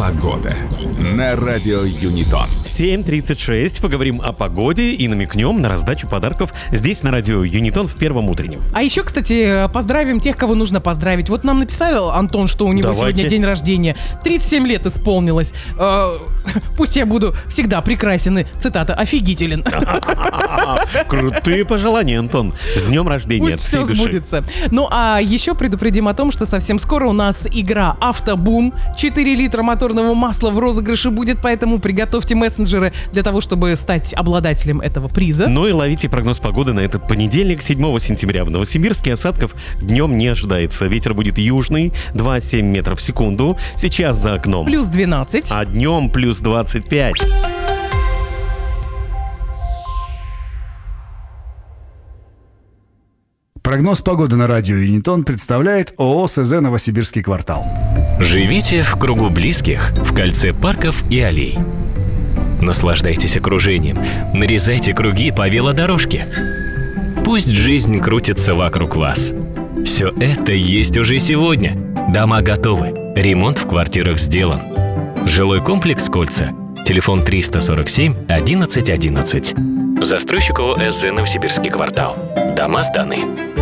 Погода на радио Юнитон. 7:36. Поговорим о погоде и намекнем на раздачу подарков здесь на радио Юнитон в первом утреннем. А еще, кстати, поздравим тех, кого нужно поздравить. Вот нам написал Антон, что у него Давайте. сегодня день рождения. 37 лет исполнилось. Пусть я буду всегда прекрасен и, цитата, офигителен. Крутые пожелания, Антон. С днем рождения. Пусть от всей все души. сбудется. Ну а еще предупредим о том, что совсем скоро у нас игра «Автобум». 4 литра моторного масла в розыгрыше будет, поэтому приготовьте мессенджеры для того, чтобы стать обладателем этого приза. Ну и ловите прогноз погоды на этот понедельник, 7 сентября. В Новосибирске осадков днем не ожидается. Ветер будет южный, 2,7 метров в секунду. Сейчас за окном. Плюс 12. А днем плюс 25. Прогноз погоды на радио Юнитон представляет ООО СЗ «Новосибирский квартал». Живите в кругу близких, в кольце парков и аллей. Наслаждайтесь окружением, нарезайте круги по велодорожке. Пусть жизнь крутится вокруг вас. Все это есть уже сегодня. Дома готовы, ремонт в квартирах сделан. Жилой комплекс «Кольца». Телефон 347 11 11. Застройщик ООО СЗ «Новосибирский квартал». Дома сданы.